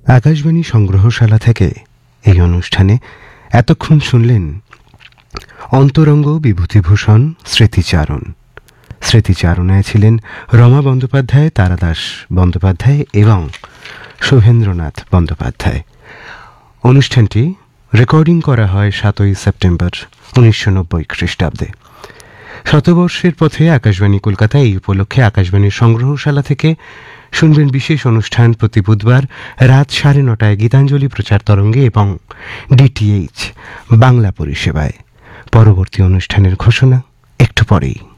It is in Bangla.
আকাশবাণী সংগ্রহশালা থেকে এই অনুষ্ঠানে এতক্ষণ শুনলেন অন্তরঙ্গ বিভূতিভূষণ স্মৃতিচারণ। স্মৃতিচারণায় ছিলেন রমা বন্দ্যোপাধ্যায়, তারাদাস বন্দ্যোপাধ্যায় এবং শুভেন্দ্রনাথ বন্দ্যোপাধ্যায়। অনুষ্ঠানটি রেকর্ডিং করা হয় 7ই সেপ্টেম্বর 1990 খ্রিস্টাব্দে। শতবর্ষের পথে আকাশবাণী কলকাতা এই উপলক্ষে আকাশবাণীর সংগ্রহশালা থেকে শুনবেন বিশেষ অনুষ্ঠান প্রতি বুধবার রাত 9:30 গীতাঞ্জলি প্রচার তরঙ্গে এবং ডিটিএইচ বাংলা পরিষেবায়। পরবর্তী অনুষ্ঠানের ঘোষণা একটু পরেই।